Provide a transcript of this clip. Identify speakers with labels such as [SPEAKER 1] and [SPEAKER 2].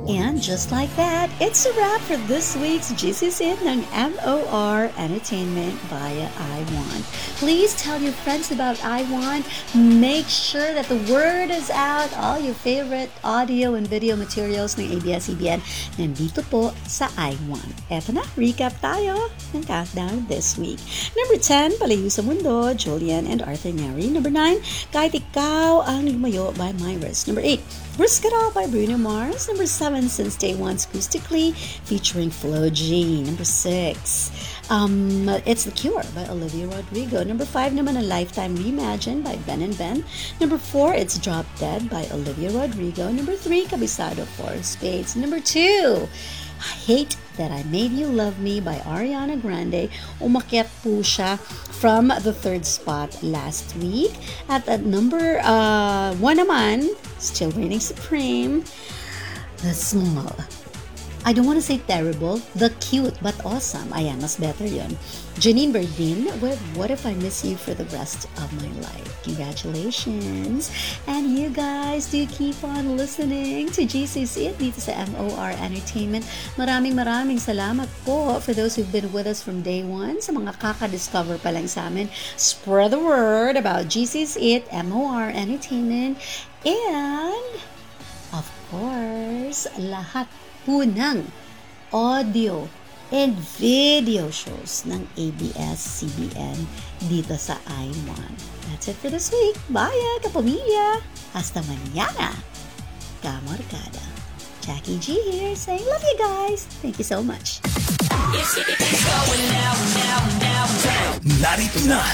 [SPEAKER 1] And just like that, it's a wrap for this week's GCC ng MOR Entertainment via iWant. Please tell your friends about iWant. Make sure that the word is out. All your favorite audio and video materials ng ABS-CBN nandito po sa iWant. Eto na, recap tayo ng countdown this week. Number 10, Palayo sa Mundo, Julian and Arthur Neri. Number 9, Kahit Ikaw Ang Lumayo by Myris. Number 8, Brisk It All by Bruno Mars. Number 7, Since Day One Acoustically featuring Flo G. Number 6, It's The Cure by Olivia Rodrigo. Number 5 naman, A Lifetime Reimagined by Ben and Ben. Number 4, It's Drop Dead by Olivia Rodrigo. Number 3, Kabisado for Spades. Number 2, I Hate That I Made You Love Me by Ariana Grande. Umakyat po siya from the 3rd spot last week. At number 1 naman, still reigning supreme, The Small. I don't want to say terrible, The Cute but Awesome. Ayan, mas better yun. Janine Berdin with What If I Miss You for the Rest of My Life. Congratulations! And you guys do keep on listening to GCC dito sa MOR Entertainment. Maraming salamat po for those who've been with us from day one. Sa mga kaka-discover pa lang sa amin, spread the word about GCC at MOR Entertainment. And, of course, lahat po ng audio and video shows ng ABS-CBN dito sa iWant. That's it for this week. Bye, kapamilya! Hasta mañana! Kamarkada. Jackie G here saying love you guys. Thank you so much.
[SPEAKER 2] Narito na